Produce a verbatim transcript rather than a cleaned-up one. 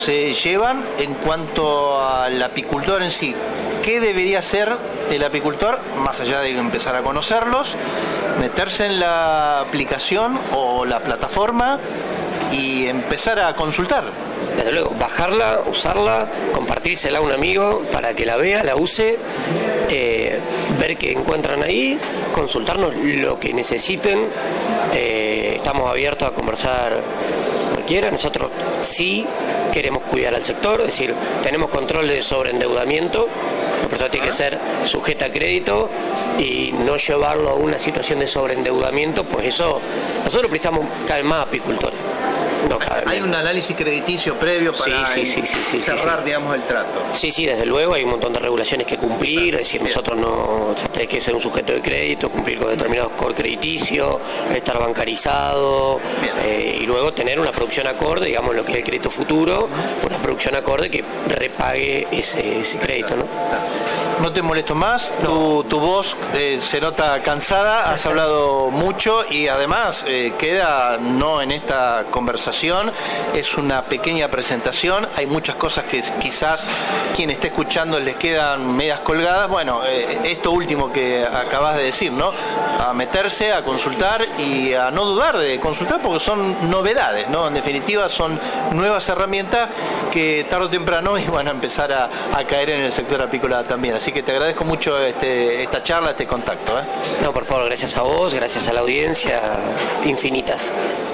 se llevan en cuanto al apicultor en sí. ¿Qué debería hacer el apicultor, más allá de empezar a conocerlos, meterse en la aplicación o la plataforma y empezar a consultar? Desde luego, bajarla, usarla, compartírsela a un amigo para que la vea, la use, eh, ver qué encuentran ahí, consultarnos lo que necesiten. Eh, estamos abiertos a conversar cualquiera. Nosotros sí queremos cuidar al sector, es decir, tenemos control de sobreendeudamiento. La persona tiene que ser sujeta a crédito y no llevarlo a una situación de sobreendeudamiento, pues eso, nosotros precisamos cada vez más apicultores. No, hay un análisis crediticio previo para sí, sí, sí, sí, cerrar, sí, sí. digamos, el trato. Sí, sí, desde luego hay un montón de regulaciones que cumplir, es decir, Bien. nosotros no, o sea, hay que ser un sujeto de crédito, cumplir con determinados core crediticios, estar bancarizado, eh, y luego tener una producción acorde, digamos, lo que es el crédito futuro, una producción acorde que repague ese, ese crédito, ¿no? No te molesto más, no. tu, tu voz eh, se nota cansada, has hablado mucho y además eh, queda no en esta conversación, es una pequeña presentación, hay muchas cosas que quizás quien esté escuchando les quedan medias colgadas. Bueno, eh, esto último que acabas de decir, ¿no? A meterse, a consultar y a no dudar de consultar porque son novedades, ¿no? En definitiva son nuevas herramientas que tarde o temprano iban a empezar a, a caer en el sector apícola también. Así que te agradezco mucho este, esta charla, este contacto, ¿eh? No, por favor, gracias a vos, gracias a la audiencia, infinitas.